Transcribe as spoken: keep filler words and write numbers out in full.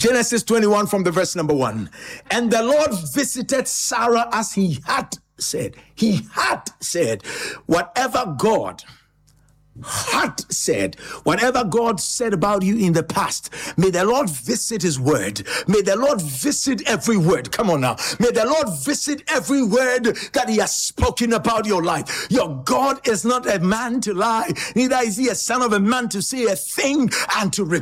Genesis twenty-one from the verse number one. And the Lord visited Sarah as he had said. He had said, whatever God had said, whatever God said about you in the past, may the Lord visit his word. May the Lord visit every word. Come on now. May the Lord visit every word that he has spoken about your life. Your God is not a man to lie, neither is he a son of a man to say a thing and to repent.